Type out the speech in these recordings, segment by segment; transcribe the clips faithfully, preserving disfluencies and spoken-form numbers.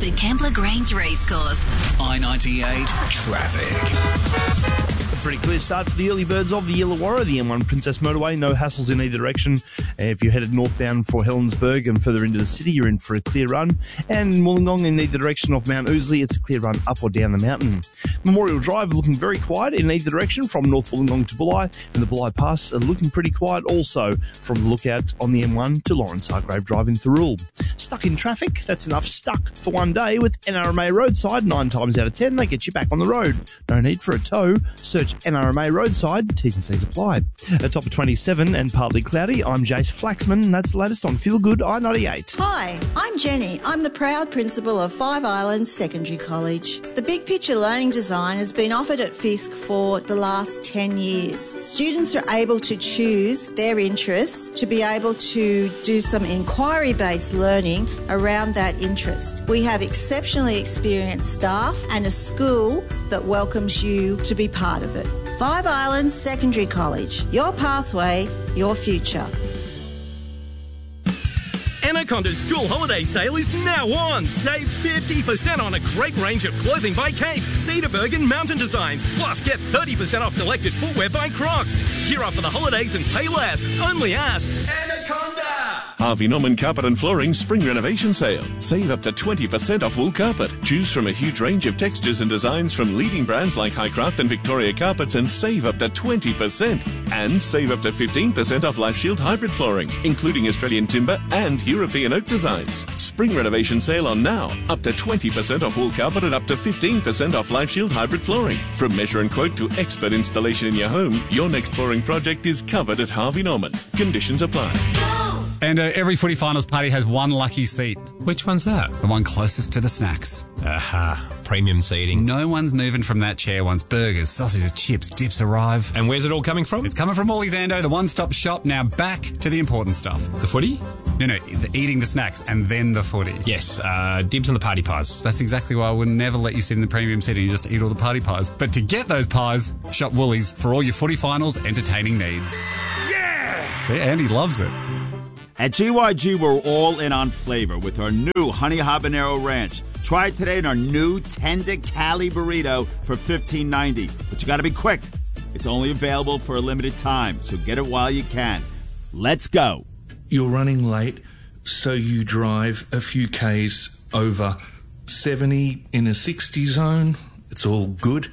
the Kembla Grange Racecourse. I ninety-eight traffic. A pretty clear start for the early birds of the Illawarra, the M one Princess Motorway. No hassles in either direction. If you're headed northbound for Helensburgh and further into the city, you're in for a clear run. And in Wollongong, in either direction of Mount Ousley, it's a clear run up or down the mountain. Memorial Drive looking very quiet in either direction from North Wollongong to Bulli, and the Bulli Pass are looking pretty quiet also from the lookout on the M one to Lawrence Hargrave Drive in Thirroul. Stuck in traffic? That's enough stuck for one day with N R M A Roadside. Nine times out of ten, they get you back on the road. No need for a tow. Search N R M A Roadside. T's and C's apply. At top of twenty-seven and partly cloudy, I'm Jace Flaxman, and that's the latest on Feel Good I ninety-eight. Hi, I'm Jenny. I'm the proud principal of Five Islands Secondary College. The Big Picture Learning Design has been offered at F I S C for the last ten years. Students are able to choose their interests to be able to do some inquiry-based learning around that interest. We have exceptionally experienced staff and a school that welcomes you to be part of it. Five Islands Secondary College. Your pathway, your future. Anaconda's school holiday sale is now on. Save fifty percent on a great range of clothing by Cape, Cedarburg and Mountain Designs. Plus, get thirty percent off selected footwear by Crocs. Gear up for the holidays and pay less. Only at Anaconda. Harvey Norman Carpet and Flooring Spring Renovation Sale. Save up to twenty percent off wool carpet. Choose from a huge range of textures and designs from leading brands like Highcraft and Victoria Carpets and save up to twenty percent. And save up to fifteen percent off Life Shield hybrid flooring, including Australian timber and European oak designs. Spring Renovation Sale on now. Up to twenty percent off wool carpet and up to fifteen percent off Life Shield hybrid flooring. From measure and quote to expert installation in your home, your next flooring project is covered at Harvey Norman. Conditions apply. And uh, every footy finals party has one lucky seat. Which one's that? The one closest to the snacks. Aha, premium seating. No one's moving from that chair once burgers, sausages, chips, dips arrive. And where's it all coming from? It's coming from Morley's Ando, the one-stop shop. Now back to the important stuff. The footy? No, no, the eating the snacks and then the footy. Yes, uh, dibs on the party pies. That's exactly why I would never let you sit in the premium seating. You just eat all the party pies. But to get those pies, shop Woolies for all your footy finals entertaining needs. Yeah! See, Andy loves it. At G Y G, we're all in on flavor with our new Honey Habanero Ranch. Try it today in our new Tender Cali Burrito for fifteen ninety. But you got to be quick. It's only available for a limited time, so get it while you can. Let's go. You're running late, so you drive a few Ks over seventy in a sixty zone. It's all good.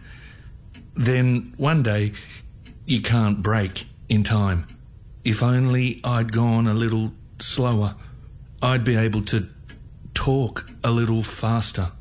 Then one day, you can't brake in time. If only I'd gone a little slower, I'd be able to talk a little faster.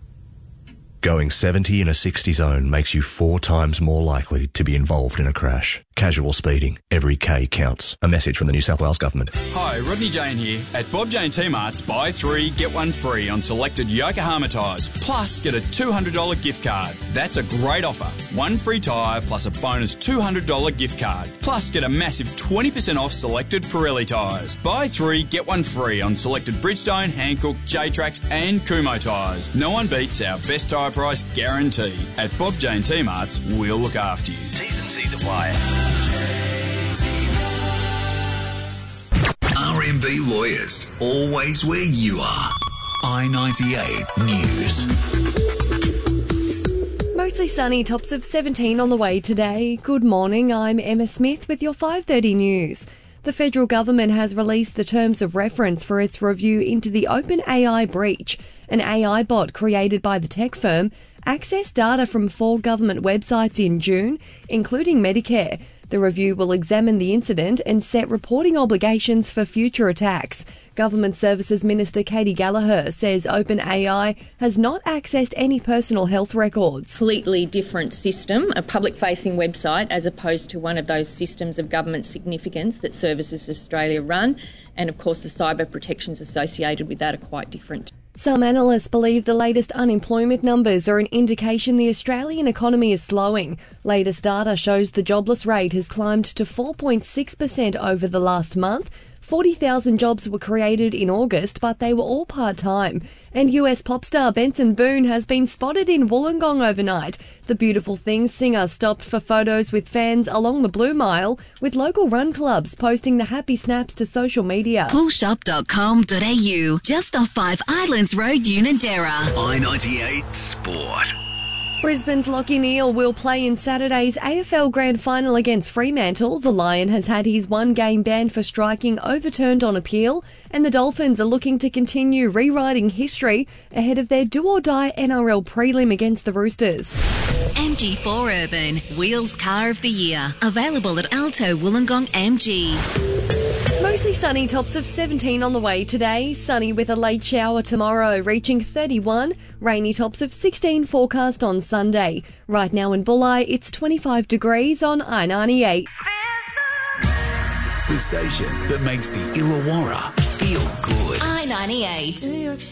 Going seventy in a sixty zone makes you four times more likely to be involved in a crash. Casual speeding. Every K counts. A message from the New South Wales Government. Hi, Rodney Jane here. At Bob Jane T-Marts, buy three, get one free on selected Yokohama tyres. Plus, get a two hundred dollars gift card. That's a great offer. One free tyre plus a bonus two hundred dollars gift card. Plus, get a massive twenty percent off selected Pirelli tyres. Buy three, get one free on selected Bridgestone, Hankook, J-Trax and Kumho tyres. No one beats our best tyre price guarantee. At Bob Jane T-Marts, we'll look after you. T's and C's apply. R M B Lawyers, always where you are. I ninety-eight News. Mostly sunny, tops of seventeen on the way today. Good morning, I'm Emma Smith with your five thirty news. The federal government has released the terms of reference for its review into the OpenAI breach. An A I bot created by the tech firm accessed data from four government websites in June, including Medicare. The review will examine the incident and set reporting obligations for future attacks. Government Services Minister Katie Gallagher says OpenAI has not accessed any personal health records. Completely different system, a public-facing website, as opposed to one of those systems of government significance that Services Australia run. And of course, the cyber protections associated with that are quite different. Some analysts believe the latest unemployment numbers are an indication the Australian economy is slowing. Latest data shows the jobless rate has climbed to four point six percent over the last month, forty thousand jobs were created in August, but they were all part-time. And U S pop star Benson Boone has been spotted in Wollongong overnight. The Beautiful Things singer stopped for photos with fans along the Blue Mile, with local run clubs posting the happy snaps to social media. pull shop dot com dot a u, just off Five Islands Road, Unanderra. I ninety-eight Sport. Brisbane's Lachie Neale will play in Saturday's A F L Grand Final against Fremantle. The Lion has had his one-game ban for striking overturned on appeal, and the Dolphins are looking to continue rewriting history ahead of their do-or-die N R L prelim against the Roosters. M G four Urban, Wheels Car of the Year. Available at Alto Wollongong M G. Mostly sunny, tops of seventeen on the way today. Sunny with a late shower tomorrow, reaching thirty-one. Rainy tops of sixteen forecast on Sunday. Right now in Bulli, it's twenty-five degrees on I ninety-eight. The station that makes the Illawarra feel good. I ninety-eight.